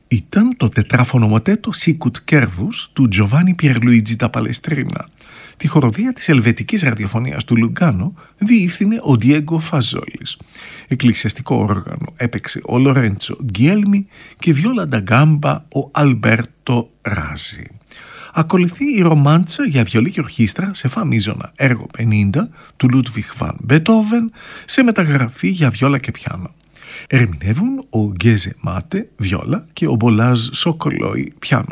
ήταν το τετράφωνο μοτέτο Sicut Cervus του Giovanni Pierluigi da Palestrina. Τη χοροδία της Ελβετικής Ραδιοφωνίας του Λουγκάνο διεύθυνε ο Diego Φαζόλης. Εκκλησιαστικό όργανο έπαιξε ο Λορέντσο Γκιέλμι και βιόλα ντα γκάμπα ο Αλμπέρτο Ράζι. Ακολουθεί η ρομάντσα για βιολί και ορχήστρα σε φα μείζωνα έργο 50 του Λούντβιχ Βαν Μπέτοβεν σε μεταγραφή για βιόλα και πιάνο. Ερμηνεύουν ο Γκέζε Μάτε, βιόλα, και ο Μπολάζ Σοκολόι, πιάνο.